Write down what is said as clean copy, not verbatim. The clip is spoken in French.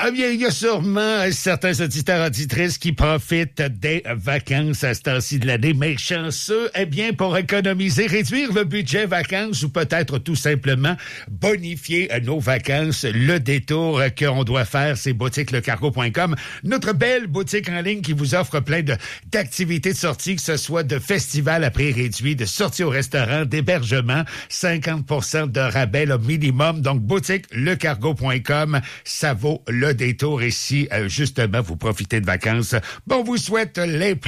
Ah bien, il y a sûrement certains auditeurs auditrices qui profitent des vacances à ce temps-ci de l'année, mais chanceux, eh bien, pour économiser, réduire le budget vacances ou peut-être tout simplement bonifier nos vacances, le détour qu'on doit faire, c'est boutiquelecargo.com, notre belle boutique en ligne qui vous offre plein d'activités de sortie, que ce soit de festivals à prix réduit, de sorties au restaurant, d'hébergement, 50% de rabais le minimum. Donc, boutiquelecargo.com, ça vaut le détour. Et si, justement, vous profitez de vacances, bon, on vous souhaite les